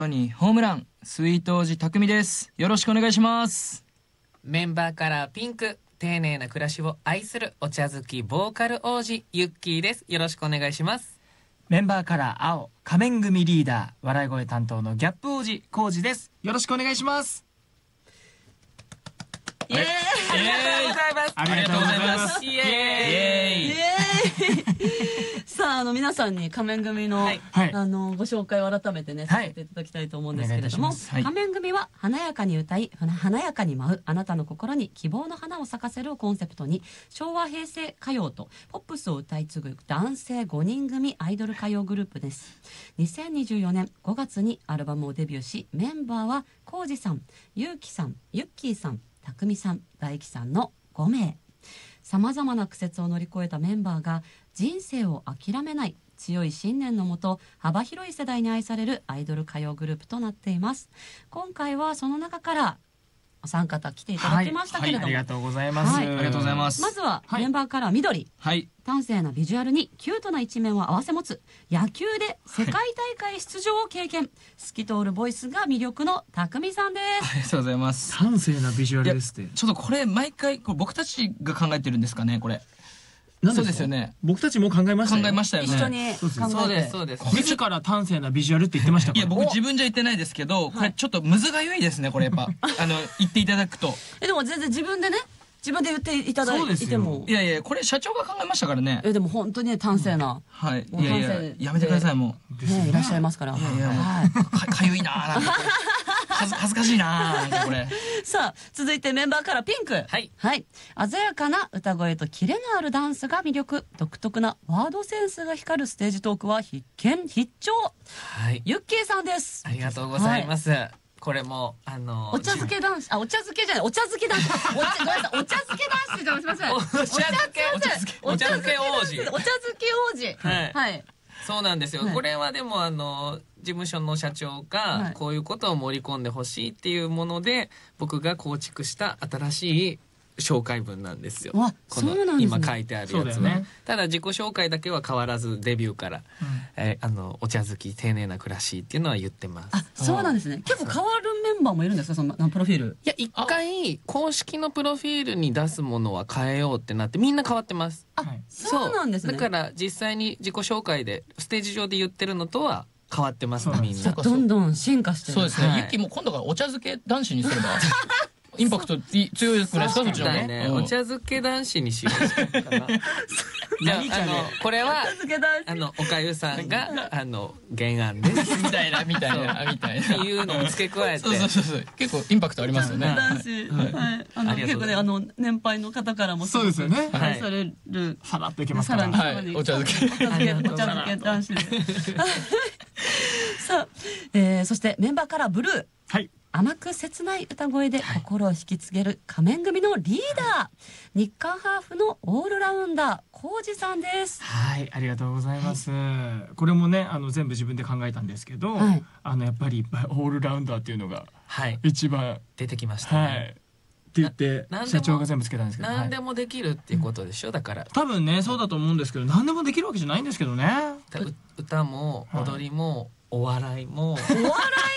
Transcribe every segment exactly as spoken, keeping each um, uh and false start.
にホームランスイート王子匠です。よろしくお願いします。 メンバーカラーピンク、丁寧な暮らしを愛するお茶好きボーカル王子ユッキーです。よろしくお願いします。 メンバーカラー青、仮面組リーダー、笑い声担当のギャップ王子コウジです。よろしくお願いします。 イエーイ、ありがとうございます。 ありがとうございます。 イエーイ、 イエーイさあ、あの皆さんに仮面組の、 はいあのご紹介を改めてね、させていただきたいと思うんですけれども、 はい、 仮面組は華やかに歌い華やかに舞うあなたの心に希望の花を咲かせるをコンセプトに、昭和平成歌謡とポップスを歌い継ぐ男性ごにん組アイドル歌謡グループです。にせんにじゅうよねんごがつにアルバムをデビューし、メンバーはコウジさん、ユウキさん、ユッキーさん、たくみさん、大輝さんのごめい。さまざまな苦節を乗り越えたメンバーが人生を諦めない強い信念のもと、幅広い世代に愛されるアイドル歌謡グループとなっています。今回はその中からお三方来ていただきましたけれども、 はいはい、ありがとうございます、 はい、 ありがとうございます。 まずははい、 メンバーカラー緑、 はい、 端正なビジュアルにキュートな一面を併せ持つ、野球で世界大会出場を経験、透き通るボイスが魅力のたくみさんです。 ありがとうございます。 端正なビジュアルですって。 ちょっとこれ毎回これ僕たちが考えてるんですかね、これ。そうですよね。 僕たちも考えましたよ。 考えましたよね。 一緒に考えて。 そうですそうです。 自ら端正なビジュアルって言ってましたから。 いや、僕自分じゃ言ってないですけど、これちょっとむずがゆいですね、これやっぱ。あの、言っていただくと。 え、でも全然自分でね、自分で言っていただいても。 いやいや、これ社長が考えましたからね。 え、でも本当にね、端正な。 はい。いやいや、やめてください、もう。ね、いらっしゃいますから。 いやいや、もう、か、かゆいなぁ。恥ず、恥ずかしいなぁ、これ。 さあ、続いてメンバーからピンク。 はい。 はい。鮮やかな歌声とキレのあるダンスが魅力。独特なワードセンスが光るステージトークは必見、必聴。 はい。 ユッキーさんです。 ありがとうございます。はい、これも、あのー、 お茶漬け男子、あ、お茶漬けじゃない、お茶漬け男子。お茶、ごめんなさい、お茶漬け男子じゃすみません。 お茶漬け、お茶漬け、お茶漬け王子。 お茶漬け王子。 はい。 はい。 そうなんですよ。 はい、 これはでも、あの、事務所の社長が、こういうことを盛り込んでほしいっていうもので、僕が構築した新しい紹介文なんですよ。 わ、 このそうなんですね、 今書いてあるやつは、ね、ただ自己紹介だけは変わらずデビューから、うん、えー、あのお茶好き丁寧な暮らしっていうのは言ってます。 あ、そうなんですね。結構変わるメンバーもいるんですか、そのプロフィール。 いや、一回公式のプロフィールに出すものは変えようってなってみんな変わってます。 あ、そうなんですね。 だから実際に自己紹介でステージ上で言ってるのとは変わってますね、みんな。 どんどん進化してる。 そうですね。はい、ゆっきーも今度からお茶漬け男子にすれば。インパクト強いくないですか、そっちのね。 お茶漬け男子にしようかな。じゃあ、あの、これは、あの、おかゆさんが、あの、原案です。 みたいな、みたいな、みたいな。 っていうのを付け加えて。 そうそうそう。結構インパクトありますよね。 男子。はい。あの、結構ね、あの、年配の方からも。 そうですよね。 愛される。 さらっといけますから。 はい。お茶漬け。 お茶漬け、お茶漬け男子で。さあ、えー、そしてメンバーからブルー。 はい。 甘く切ない歌声で心を引きつける仮面組のリーダー、日韓ハーフのオールラウンダー、コウジさんです。 はい、ありがとうございます。はい、これもね、あの全部自分で考えたんですけど、はい、あのやっぱりオールラウンダーっていうのが一番、はい、 出てきましたね。はい、 って言って社長が全部つけたんですけど、 何でもできるっていうことでしょ、うん、だから多分ねそうだと思うんですけど、何でもできるわけじゃないんですけどね。 歌も踊りも、はい、お笑いも。お笑い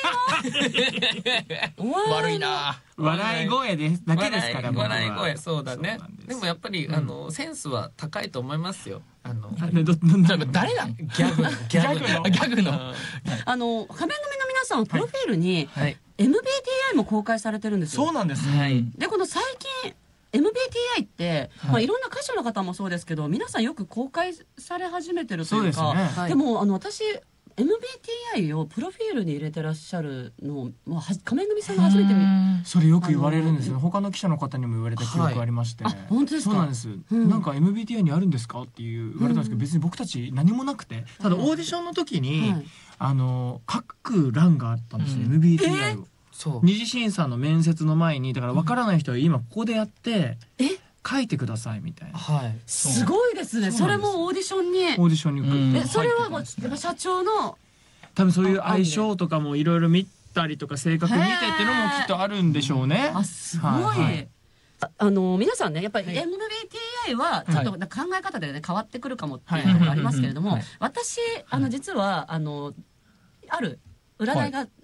も悪いな。 笑い声ですだけですから。 笑い声、そうだね。でもやっぱり、あの、センスは高いと思いますよ。あの、 誰なん？ ギャグの。 ギャグの。ギャグの。 あの、仮面組の皆さん、プロフィールに、エムビーティーアイ も公開されてるんですよ。 そうなんですね。で、この最近、エムビーティーアイ って、はい、まあいろんな歌手の方もそうですけど、皆さんよく公開され始めてるというか、で, す、ね、でもあの私エムビーティーアイ をプロフィールに入れてらっしゃるのを仮面組さんが初めて見それよく言われるんですよ。他の記者の方にも言われた記憶がありまして、 はい、あ、本当ですか。 そうなんです、うん、なんか エムビーティーアイ にあるんですかっていう言われたんですけど、うん、別に僕たち何もなくて、ただオーディションの時に、はい、あの書く欄があったんですね、うん、エムビーティーアイ を。そう二次審査の面接の前に、だから分からない人は今ここでやって、うん、え書いてくださいみたいな。はい。 すごいですね。それもオーディションに。 オーディションに行く。 え、それはもうやっぱ社長の多分そういう相性とかもいろいろ見たりとか性格見てっていうのもきっとあるんでしょうね。 あ、すごい。あの皆さんね、やっぱり エムビーティーアイ はちょっと考え方でね変わってくるかもっていうのがありますけれども、私あの実はあのある占いが